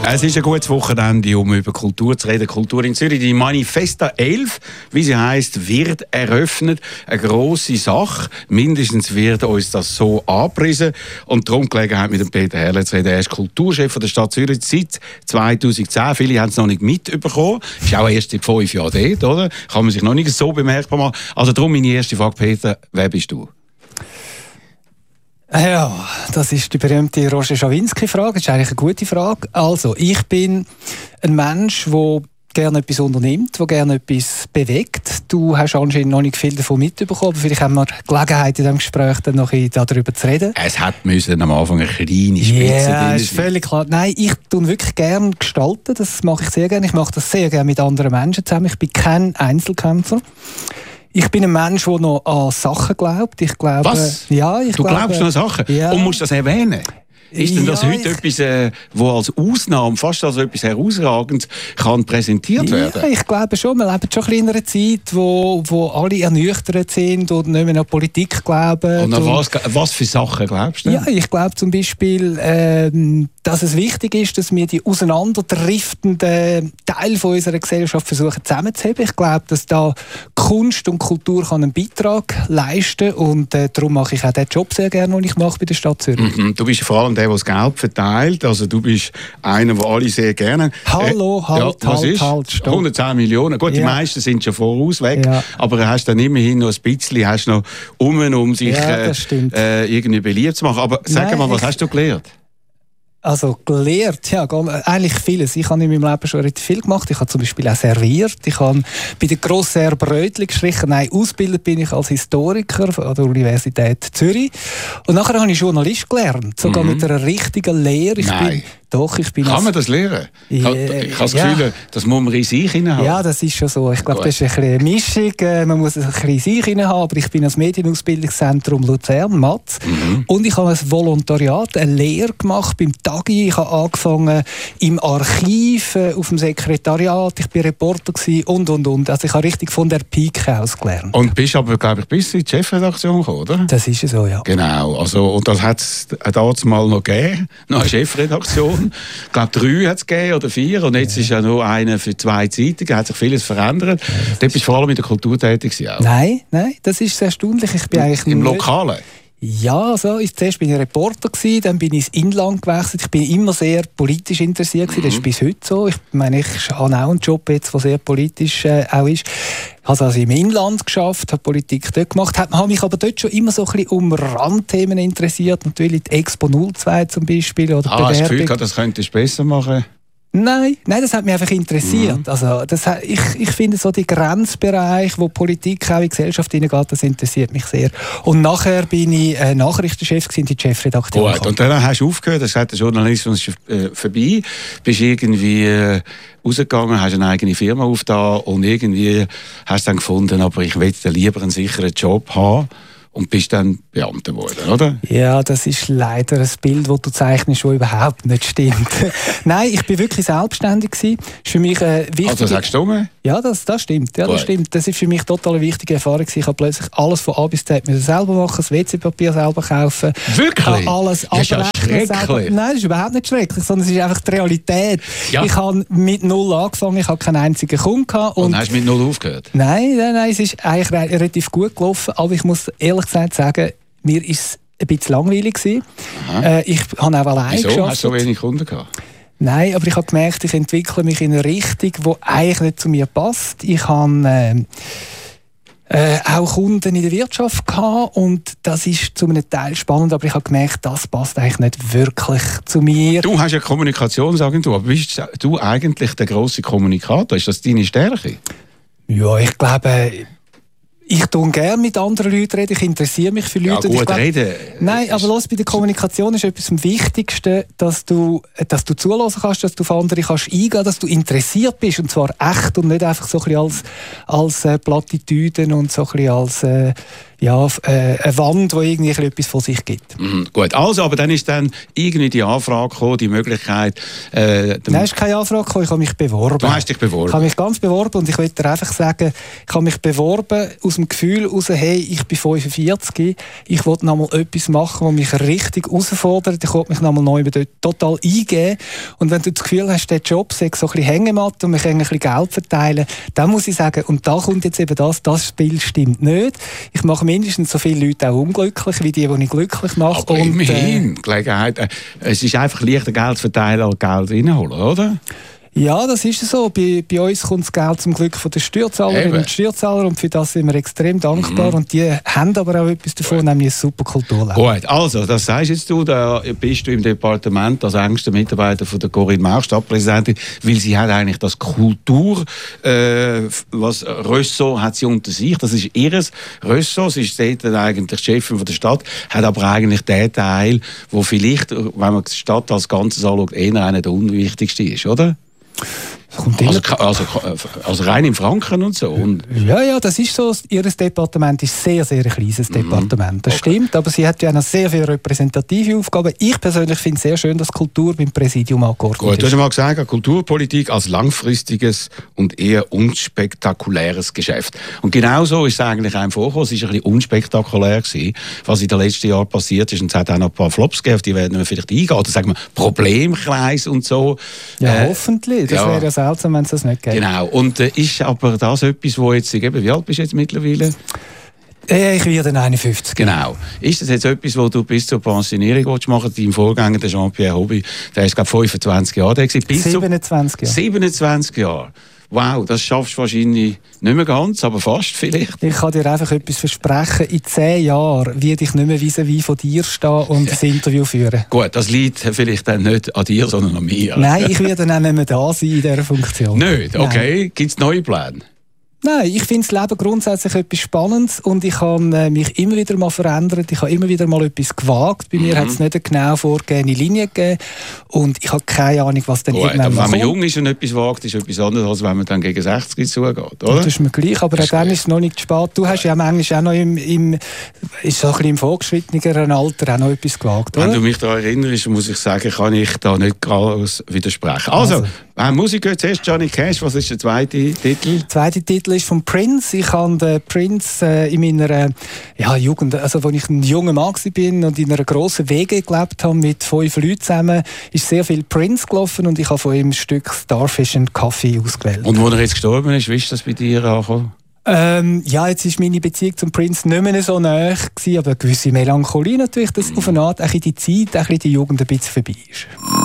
Es ist ein gutes Wochenende, um über Kultur zu reden. Kultur in Zürich. Die Manifesta 11, wie sie heisst, wird eröffnet. Eine grosse Sache. Mindestens wird uns das so angepriesen. Und darum Gelegenheit mit dem Peter Herrle zu reden. Er ist Kulturchef der Stadt Zürich seit 2010. Viele haben es noch nicht mitbekommen. Ist auch erst seit 5 Jahren dort, oder? Kann man sich noch nicht so bemerkbar machen. Also darum meine erste Frage, Peter, wer bist du? Ja, das ist die berühmte Roger Schawinski-Frage. Das ist eigentlich eine gute Frage. Also, ich bin ein Mensch, der gerne etwas unternimmt, der gerne etwas bewegt. Du hast anscheinend noch nicht viel davon mitbekommen, aber vielleicht haben wir Gelegenheit in diesem Gespräch dann noch darüber zu reden. Es hat müssen am Anfang eine kleine Spitze Ja, ist völlig klar. Nein, ich tue wirklich gerne gestalten. Das mache ich sehr gerne. Ich mache das sehr gerne mit anderen Menschen zusammen. Ich bin kein Einzelkämpfer. Ich bin ein Mensch, der noch an Sachen glaubt. Ich glaube, was? Ja, du glaubst noch an Sachen? Ja. Und musst das erwähnen? Ist denn das heute etwas, wo als Ausnahme, fast als etwas herausragend kann präsentiert werden? Ja, ich glaube schon. Wir leben schon in einer Zeit, wo alle ernüchtert sind und nicht mehr an Politik glauben. Und an was für Sachen glaubst du? Ja, ich glaube zum Beispiel, dass es wichtig ist, dass wir die auseinanderdriftenden Teile von unserer Gesellschaft versuchen zusammenzuheben. Ich glaube, dass da Kunst und Kultur kann einen Beitrag leisten kann. Und darum mache ich auch den Job sehr gerne, den ich mache bei der Stadt Zürich. Mhm. Du bist vor allem der das Geld verteilt. Also du bist einer, den alle sehr gerne... Hallo, halt, 110 Millionen. Gut, die meisten sind schon voraus weg. Ja. Aber du hast dann immerhin noch ein bisschen hast noch um sich irgendwie beliebt zu machen. Aber sag mal, was hast du gelernt? Also gelehrt, ja, eigentlich vieles. Ich habe in meinem Leben schon relativ viel gemacht. Ich habe zum Beispiel auch serviert. Ich habe bei der Grosser Brötli gestrichen. Nein, ausgebildet bin ich als Historiker an der Universität Zürich. Und nachher habe ich Journalist gelernt, sogar mit einer richtigen Lehre. Kann man das lernen? Ich habe das Gefühl, das muss man in sich haben. Ja, das ist schon so. Ich glaube, das ist eine Mischung. Man muss es ein bisschen in sich haben. Aber ich bin als Medienausbildungszentrum Luzern, MAZ. Und ich habe ein Volontariat, eine Lehre gemacht beim TAGI. Ich habe angefangen im Archiv, auf dem Sekretariat. Ich war Reporter und. Also ich habe richtig von der Pike aus gelernt. Und bist aber, glaube ich, bis in die Chefredaktion gekommen, oder? Das ist so, ja. Genau. Also, und das hat es damals mal noch gegeben, noch eine Chefredaktion. Ich glaube, 3 hat es gegeben oder 4 und jetzt ist ja nur einer für 2 Zeitungen, hat sich vieles verändert. Dort bist du vor allem in der Kultur tätig auch. Nein, das ist sehr erstaunlich. Ich bin eigentlich im Lokalen? Ja, so. Zuerst bin ich Reporter gewesen, dann bin ich ins Inland gewechselt. Ich bin immer sehr politisch interessiert gewesen. Das ist bis heute so. Ich meine, ich habe auch einen Job jetzt, der sehr politisch auch ist. Ich habe also im Inland geschafft, habe Politik dort gemacht, habe mich aber dort schon immer so ein bisschen um Randthemen interessiert. Natürlich die Expo 02 zum Beispiel. Oder hast du das Gefühl, das könntest du besser machen? Nein, das hat mich einfach interessiert. Also, ich finde so die Grenzbereich, wo Politik auch in die Gesellschaft hineingeht, das interessiert mich sehr. Und nachher bin ich Nachrichtenchef in die Chefredaktion. Gut, und dann hast du aufgehört, hast gesagt, der Journalismus ist vorbei, bist irgendwie rausgegangen, hast eine eigene Firma aufgetan und irgendwie hast dann gefunden, aber ich will lieber einen sicheren Job haben. Und bist dann Beamter geworden, oder? Ja, das ist leider ein Bild, das du zeichnest, das überhaupt nicht stimmt. Nein, ich bin wirklich selbstständig gewesen. Ist für mich wichtig. Also sagst du mir? Ja, das stimmt. Ja, das stimmt. Das ist für mich total eine wichtige Erfahrung. Ich habe plötzlich alles von A bis Z selber machen, das WC-Papier selber kaufen. Wirklich? Alles das ist ja schrecklich. Nein, das ist überhaupt nicht schrecklich, sondern es ist einfach die Realität. Ja. Ich habe mit 0 angefangen, ich habe keinen einzigen Kunden gehabt. Und hast du mit 0 aufgehört? Nein, es ist eigentlich relativ gut gelaufen, aber ich muss ehrlich gesagt sagen, mir ist es ein bisschen langweilig gewesen. Ich habe auch allein geschafft. Wieso? Hast du so wenig Kunden gehabt? Nein, aber ich habe gemerkt, ich entwickle mich in eine Richtung, die eigentlich nicht zu mir passt. Ich habe auch Kunden in der Wirtschaft gehabt und das ist zu einem Teil spannend, aber ich habe gemerkt, das passt eigentlich nicht wirklich zu mir. Du hast ja Kommunikationsagentur, aber bist du eigentlich der grosse Kommunikator? Ist das deine Stärke? Ja, ich glaube... Ich tue gerne mit anderen Leuten reden, ich interessiere mich für Leute. Ja, gut reden. Nein, aber bei der Kommunikation ist etwas am Wichtigsten, dass du zuhören kannst, dass du auf andere kannst eingehen, dass du interessiert bist, und zwar echt und nicht einfach so ein bisschen als Plattitüden und so ein bisschen als eine Wand, die irgendwie etwas von sich gibt. Gut, also, aber dann ist dann irgendwie die Anfrage gekommen, die Möglichkeit... Nein, es ist keine Anfrage gekommen, ich habe mich beworben. Du hast dich beworben? Ich habe mich ganz beworben und ich will dir einfach sagen, ich habe mich beworben aus dem Gefühl heraus, hey, ich bin 45, ich will noch mal etwas machen, das mich richtig herausfordert, ich will mich noch mal neu dort total eingeben und wenn du das Gefühl hast, der Job sei so ein bisschen Hängematte und wir können ein bisschen Geld verteilen, dann muss ich sagen, und da kommt jetzt eben das Spiel stimmt nicht. Ich mache mindestens so viele Leute auch unglücklich, wie die ich glücklich mache. Aber immerhin, Gelegenheit, es ist einfach leichter Geld verteilen als Geld reinholen, oder? Ja, das ist so. Bei uns kommt das Geld zum Glück von den Steuerzahlerinnen und Steuerzahlern und für das sind wir extrem dankbar. Und die haben aber auch etwas davon, nämlich ein super Kulturleben. Gut, also, das sagst jetzt du, da bist du im Departement als engster Mitarbeiter von der Corinne Mauch, Stadtpräsidentin, weil sie hat eigentlich das Kultur, was Ressort hat sie unter sich, das ist ihres Ressort, sie ist dort eigentlich Chefin von der Stadt, hat aber eigentlich den Teil, wo vielleicht, wenn man die Stadt als Ganzes anschaut, eher einer der unwichtigsten ist, oder? Also rein in Franken und so. Und ja, das ist so. Ihr Departement ist sehr, sehr ein kleines Departement. Das stimmt, aber sie hat ja noch sehr viele repräsentative Aufgaben. Ich persönlich finde es sehr schön, dass Kultur beim Präsidium angeordnet ist. Gut, du hast mal gesagt, Kulturpolitik als langfristiges und eher unspektakuläres Geschäft. Und genau so ist es eigentlich einem vorgekommen. Es war ein bisschen unspektakulär gewesen, was in den letzten Jahren passiert ist. Und es hat auch noch ein paar Flops gegeben, auf die werden wir vielleicht eingehen. Oder sagen wir Problemkreis und so. Ja, hoffentlich. Das wäre ja seltsam, wenn es das nicht gibt. Genau. Und ist aber das etwas, wo jetzt, wie alt bist du jetzt mittlerweile? Ich werde 51. Genau. Ist das jetzt etwas, wo du bis zur Pensionierung machen willst? Dein Vorgänger, der Jean-Pierre Hobby, der ist, glaube ich, 25 Jahre da. 27 Jahre. 27 Jahre. Wow, das schaffst du wahrscheinlich nicht mehr ganz, aber fast vielleicht. Ich kann dir einfach etwas versprechen. In 10 Jahren werde ich nicht mehr vis-à-vis von dir stehen und das Interview führen. Gut, das liegt vielleicht dann nicht an dir, sondern an mir. Nein, ich werde dann nicht mehr da sein in dieser Funktion. Nicht? Okay. Gibt es neue Pläne? Nein, ich finde das Leben grundsätzlich etwas Spannendes und ich habe mich immer wieder mal verändert. Ich habe immer wieder mal etwas gewagt. Bei mir hat es nicht eine genau vorgegebene Linie gegeben und ich habe keine Ahnung, was dann irgendwann kommt. Wenn man jung ist und etwas wagt, ist etwas anderes, als wenn man dann gegen 60 zugeht, oder? Das ist mir gleich, aber dann ist es noch nicht zu spät. Du hast ja manchmal auch noch ist so ein bisschen im vorgeschritteneren Alter auch noch etwas gewagt, oder? Wenn du mich daran erinnerst, muss ich sagen, kann ich da nicht groß widersprechen. Also Musik gehört zuerst Johnny Cash. Was ist der zweite Titel? Der zweite Titel ist von Prince. Ich habe den Prince in meiner Jugend, also als ich ein junger Mann war und in einer grossen WG gelebt habe mit 5 Leuten zusammen, ist sehr viel Prince gelaufen und ich habe von ihm ein Stück Starfish and Coffee ausgewählt. Und wo er jetzt gestorben ist, wie ist das bei dir angekommen? Jetzt ist meine Beziehung zum Prince nicht mehr so nahe gewesen, aber eine gewisse Melancholie natürlich, dass auf eine Art auch in die Zeit, auch in die Jugend ein bisschen vorbei ist.